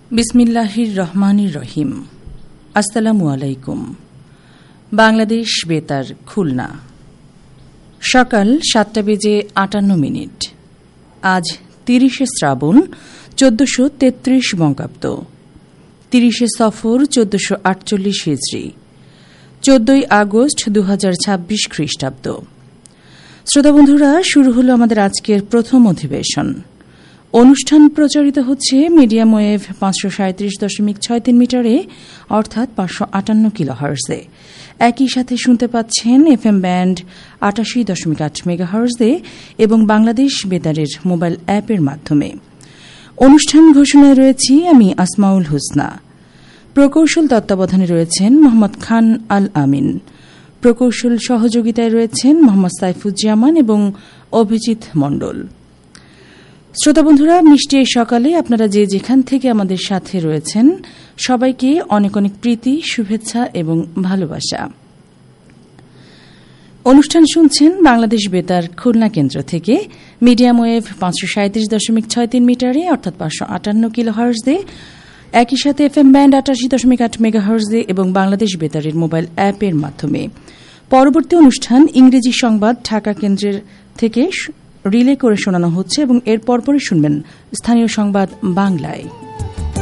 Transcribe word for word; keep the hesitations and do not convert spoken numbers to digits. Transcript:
বিসমিল্লাহির রহমানির রহিম। আসসালামু আলাইকুম। বাংলাদেশ বেতার খুলনা, সকাল সাতটা বেজে আটান্ন মিনিট। আজ তিরিশে শ্রাবণ চোদ্দশো তেত্রিশ বঙ্গাব্দ, তিরিশে সফর চোদ্দশো আটচল্লিশ হিজড়ি, চোদ্দই আগস্ট দু হাজার ছাব্বিশ খ্রিস্টাব্দ। শ্রোতাবন্ধুরা, শুরু হল আমাদের আজকের প্রথম অধিবেশন। অনুষ্ঠান প্রচারিত হচ্ছে মিডিয়াম ওয়েভ পাঁচশো সাঁত্রিশ দশমিক ছয় তিন মিটারে, অর্থাৎ পাঁচশো আটান্ন কিলোহার্জে। একই সাথে শুনতে পাচ্ছেন এফ এম ব্যান্ড আটাশি দশমিক আট মেগাহার্জে এবং বাংলাদেশ বেতারের মোবাইল অ্যাপের মাধ্যমে। অনুষ্ঠান ঘোষণায় রয়েছি আমি আসমাউল হুসনা। প্রকৌশল তত্ত্বাবধানে রয়েছেন মোহাম্মদ খান আল আমিন। প্রকৌশল সহযোগিতায় রয়েছেন মোহাম্মদ সাইফুজ্জামান এবং অভিজিৎ মণ্ডল। শ্রোতাবন্ধুরা, মিষ্টি এই সকালে আপনারা যে যেখান থেকে আমাদের সাথে রয়েছেন সবাইকে অনেক অনেক প্রীতি, শুভেচ্ছা এবং ভালোবাসা। অনুষ্ঠান শুনছেন বাংলাদেশ বেতার খুলনা কেন্দ্র থেকে মিডিয়াম ওয়েভ পাঁচশো সাঁত্রিশ দশমিক ছয় তিন মিটারে, অর্থাৎ পাঁচশো আটান্ন কিলোহার্জে, একই সাথে এফ এম ব্যান্ড আটাশি দশমিক আট মেগাহার্জে এবং বাংলাদেশ বেতারের মোবাইল অ্যাপের মাধ্যমে। পরবর্তী অনুষ্ঠান ইংরেজি সংবাদ ঢাকা কেন্দ্রের থেকে রিলে করে শোনানো হচ্ছে এবং এর পরপরই শুনবেন স্থানীয় সংবাদ বাংলায়।